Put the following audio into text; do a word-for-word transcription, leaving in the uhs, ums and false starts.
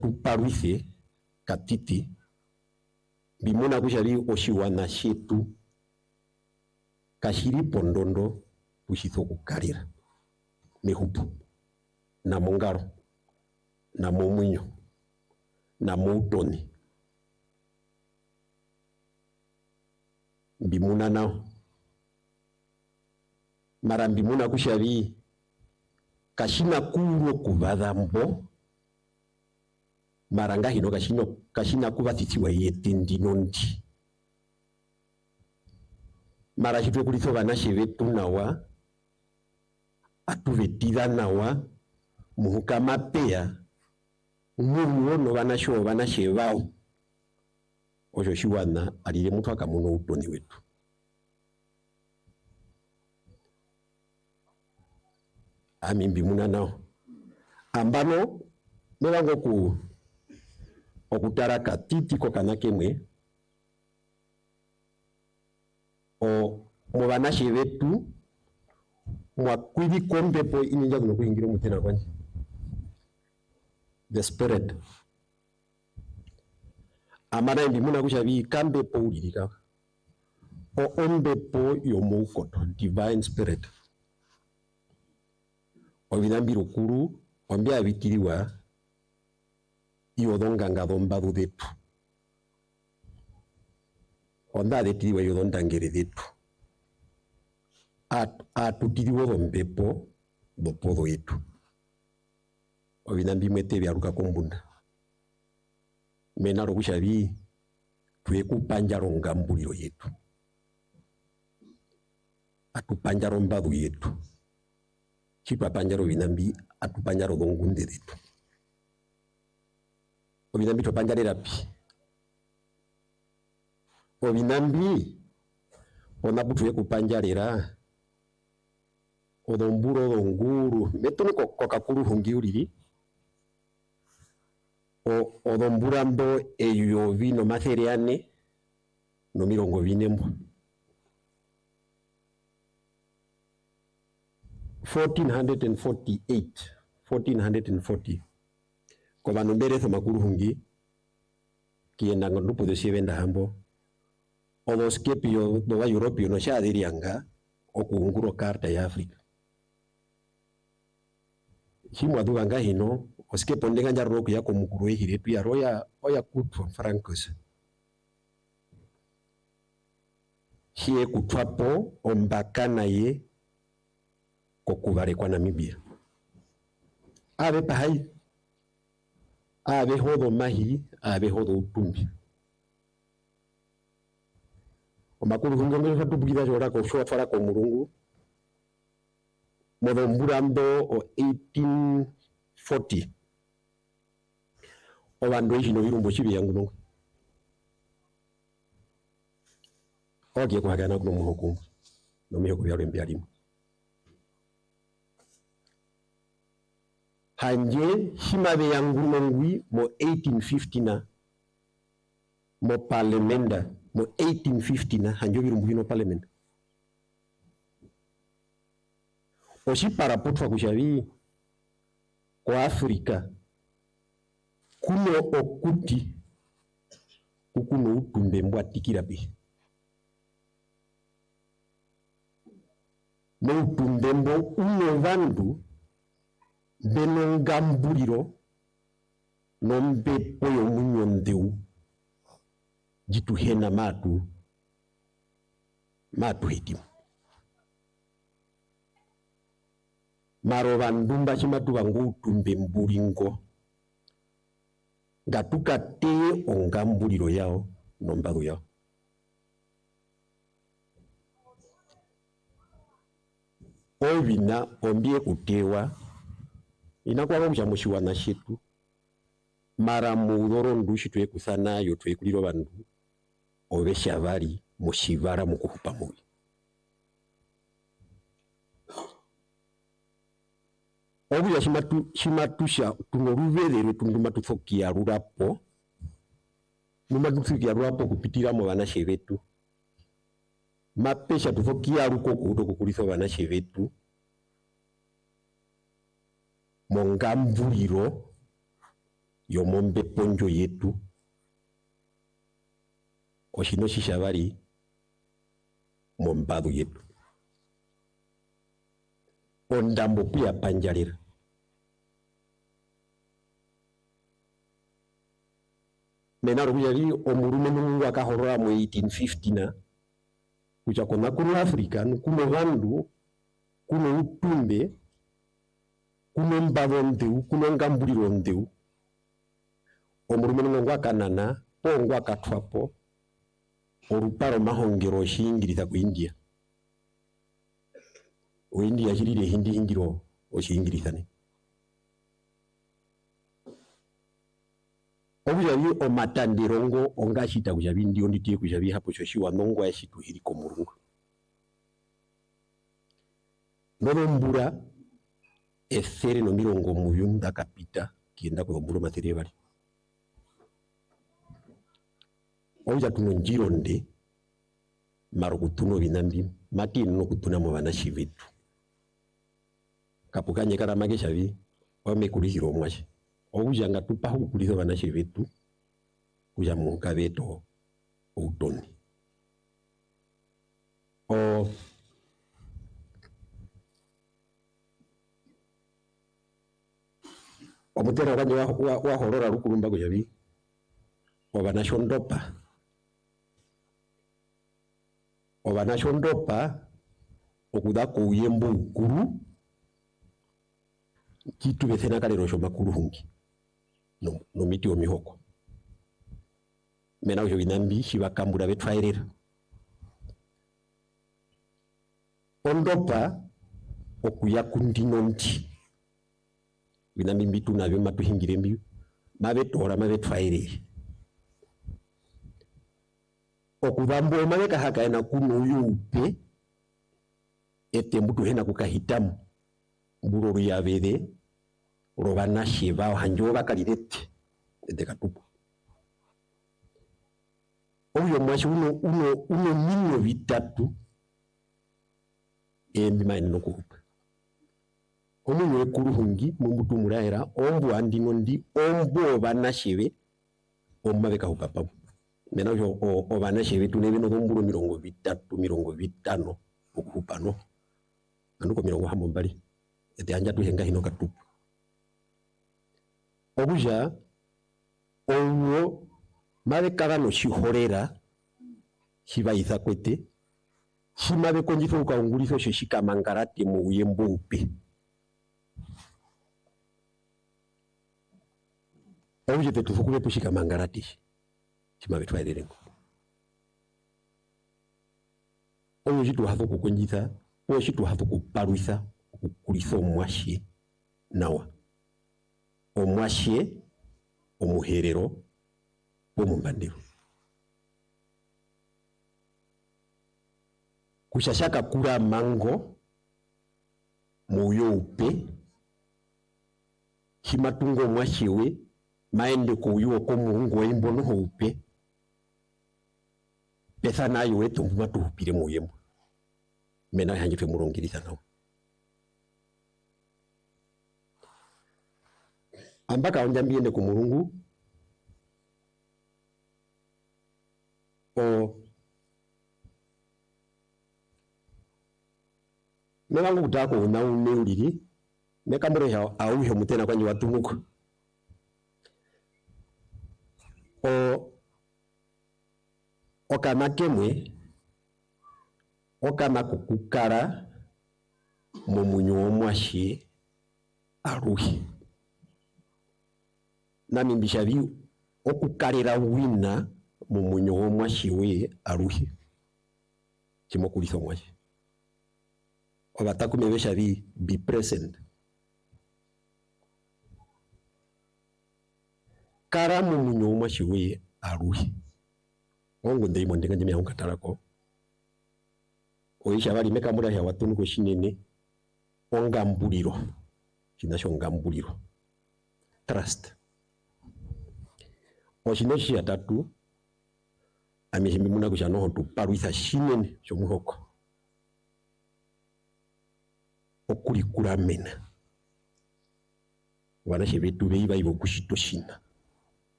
tuparuise katiti bimuna kushali oshiwana shetu kashiri pondondo tushitho kukalira mehupu na mongaro na momwinyo na moutoni bimuna nao mara bimuna kushali kashina kulo kuvadhambo maranga hino kashino kashina kuvatitiwa yete ndinondi mara chitwe kulitho bana shevetu nawa atuvetira nawa muhuka mapea umuruono bana sho bana shevao ojo shiwana alile mtu akamuno utoni wetu amimbi muna nao ambano mewango ku okutaraka titi ko kanakemwe o mubanashi betu mwakwiri kombepo ininja kuno kuingira mutena kwanje the spirit amara ndi muna kushabi kambepo ulirika o ombepo yomukoto divine spirit obinambiro kuru ombya bikiriwa yodonganga dombadu detu onda detiriwa yodondangere detu at atutiriwo dombepo bopodo yetu obinambi mwete byaruka kombunda mena rokushabi twekupanjaro ngambuliro yetu atupanjaro mbadu yetu chipa panjaro binambi atupanjaro dongunde detu obinambi topanjarira pi obinambi onabutu yekupanjarira odomburo donguru metuni kokakuru hungiuriri o odomburando eyo vino materiane no mirongo vinembo fourteen forty-eight fourteen forty kwa nombere thoma kuruhungi kienda ngondupu de sievenda hambo odoskepio do wa europeo no sha dirianga okunguro karta ya Afrika himwa duanga hino oskepo ndenga njaroko ya komukuru ehire tu ya roya oya kutwa francos hie kutwapo ombakana ye kokubare kwa Namibia abe pahai abe hodo mahi abe hodo utumbi omakuru hungo ngelo fatubukira jora ko shwa fara ko murungu modo mburando o eighteen forty obando hino birumbo chibi yangu no oge kwa gana kuno muhoku no miho ko byaro mbyarimo hanje himabe yangu ngwi mo eighteen fifty na mo parlementa mo eighteen fifty na hanjo birumbu hino parliament oshi para potwa kushabi kwa Afrika kuno okuti kukuno utumbe mbwa tikirabi no utumbe mbo uno vandu beno ngambuliro nombe poyo munyondeu jitu hena matu matu hitimu maro bandumba chimatu bangu utumbe mburingo ngatuka te ongambuliro yao nombaru yao ovina ombie kutewa inakuwa kuchamushi wana shetu mara muudoro ndushi tuwe kusana yo tuwe kuliro bandu ovesha vari mushivara mukuhupa mui obu ya shimatu shimatusha tunoruvedere tunduma tuthokia rurapo numa tuthokia rurapo kupitira mo bana shevetu mapesha tuthokia ruko kudo kukulitho bana shevetu mongambuliro yomombe ponjo yetu oshino shishabali mombadu yetu ondambo kuya panjalira mena rukujali omurume nungu akahorora mu eighteen fifty na kucha kona kuru Afrika kuno vandu kuno utumbe kuno mbavo ndeu kuno ngambuliro ndeu omurume nungu akanana pongo akatwapo oruparo mahongero shingiriza ku India o India shirire hindi hingiro o shingiriza obujabi o matandirongo onga shita kujabi ndio nditie kujabi hapo shoshiwa nongo ya shitu hili komurungu nono mbura efere no mirongo muyunda kapita kienda kwa mbura matere bali oja tuno njironde maro kutuno binambi mati no kutuna mu banashi bitu kapukanye kara magesha bi wame kulihiro mwashi oja ngatupa hu kulizo banashi bitu kuja mu kabeto utoni o omutera kanye wa, wa, wa horora rukulumba kujabi obanashondopa obanashondopa okuda ku uyembo ukuru kitu bethena kalero sho makuru hungi no no miti omihoko mena ujo binambi shibakambura betwairera ondopa okuya kundino nti binambi mbitu nabyo matuhingire mbi mabetora mabetwairera okubambo mabeka haka ena kuno yupe ete mbutu hena kukahitamu mburo yabede robana shiba hanjo bakalirete ede katupo oyo mwashi uno uno uno minyo bitatu embi mine no kupa omunyo ekuruhungi mumbutu muraera ombu andino ndi ombo banashibe omabeka upapa mena yo obanashibe tunebino gomburo mirongo bitatu mirongo bitano okupano anduko mirongo hambo mbali ete anja tuhenga hino katupu obuja owo mabe kagano shihorera shibayiza kwete shimabe konjitho ukaungulizo shishika mangarati mu uyembo upe obuja tetufukule tushika mangarati shimabe twaelerengo oyo jitu hazo kukonjitha oyo jitu hazo kuparuisa kukulisa omwashi nawa omwashi omuherero omumbandiro kushashaka kura mango muyo upe himatungo omwashiwe maende kuyo ko muungo imbono upe pesa nayo wetu mbatu upire muyembo mena hanjite murongiriza nawo ambaka onjambiende ku Mulungu o melangu kutako na uneuliri mekambre ya auhe mutena kwanye watumuko o okana kemwe okana kukukara mu munyo omwashi aruhi nami mbishabi okukalera wina mu munyo omwashiwe aruhi kimo kulisa omwashi obatakumebesha bi be present kara mu munyo omwashiwe aruhi ongo ndimo ndenga njeme onkatalako oisha bali meka mura ya watunu ko shinene ongambuliro kinasho ngambuliro trust oshinoshi ya tatu amihimbi muna kushano tu paruisa shinene shomuhoko okuli kuramena wana shebetu beiba ibo kushito shina